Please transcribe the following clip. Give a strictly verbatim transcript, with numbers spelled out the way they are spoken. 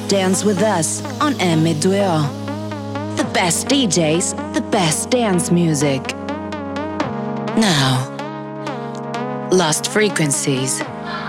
dance with us on M two O. The best D Js, the best dance music. Now, Lost Frequencies.